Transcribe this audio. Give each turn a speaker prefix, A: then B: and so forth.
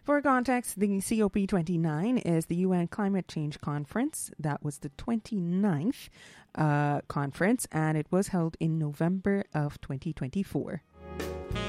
A: For context, the COP29 is the UN Climate Change Conference. That was the 29th conference, and it was held in November of 2024.